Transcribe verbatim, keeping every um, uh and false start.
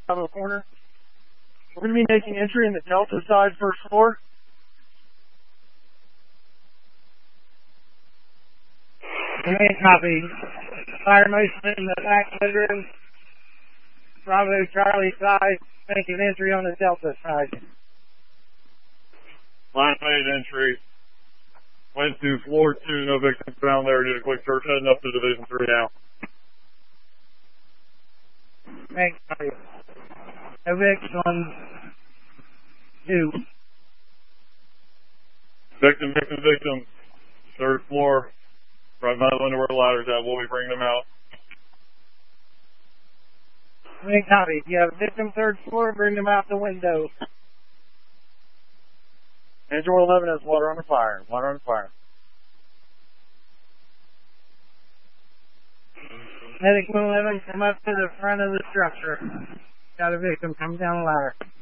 out of the corner. We're going to be making entry in the Delta side first floor. Command copy. Fire motion in the back bedroom. Bravo Charlie side, making entry on the Delta side. Line made entry. Went to floor two, no victims found there. Did a quick search, heading up to Division three now. Thanks, copy. No victims on two. Victim, victim, victim. Third floor. Right by the window where the ladder's at. We'll be bringing them out. Thanks, copy. You have a victim third floor, bring them out the window. Angel eleven has water on the fire. Water on the fire. Medic eleven, come up to the front of the structure. Got a victim coming down the ladder.